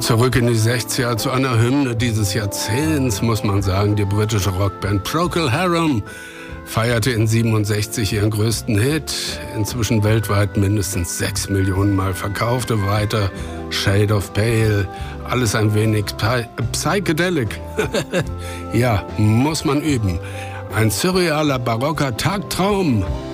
Zurück in die 60er, zu einer Hymne dieses Jahrzehnts, muss man sagen. Die britische Rockband Procol Harum feierte in 67 ihren größten Hit, inzwischen weltweit mindestens 6 Millionen Mal verkaufte. Weiter Shade of Pale, alles ein wenig psychedelic. Ja, muss man üben. Ein surrealer barocker Tagtraum.